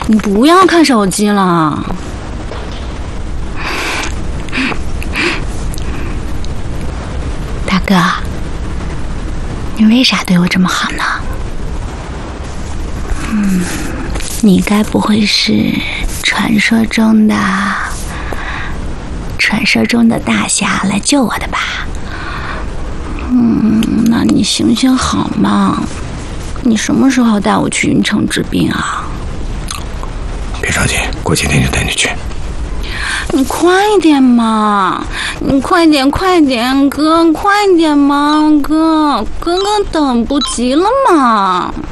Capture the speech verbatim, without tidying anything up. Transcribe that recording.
你不要看手机了。大哥，你为啥对我这么好呢？嗯，你该不会是传说中的传说中的大侠来救我的吧？嗯，那你行行好嘛，你什么时候带我去云城治病啊？ 别着急，过几天就带你去。 你快点嘛，你快点快点，哥，快点嘛，哥，哥哥等不及了嘛。